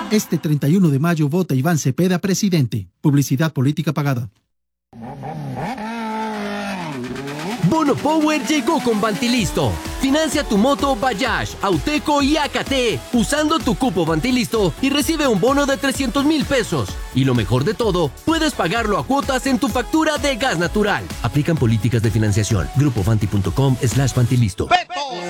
Este 31 de mayo vota Iván Cepeda presidente. Publicidad política pagada. Bono Power llegó con Bantilisto. Financia tu moto Bajaj, Auteco y AKT usando tu cupo Bantilisto y recibe un bono de 300,000 pesos. Y lo mejor de todo, puedes pagarlo a cuotas en tu factura de gas natural. Aplican políticas de financiación. Grupobanti.com/Bantilisto.